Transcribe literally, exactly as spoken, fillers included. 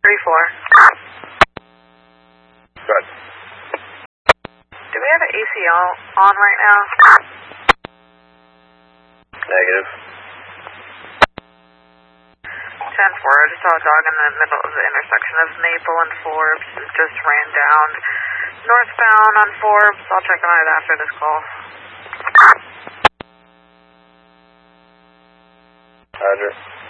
three four. Good. Do we have an A C L on right now? Negative. ten four, I just saw a dog in the middle of the intersection of Maple and Forbes. It just ran down northbound on Forbes. I'll check on it after this call. Roger.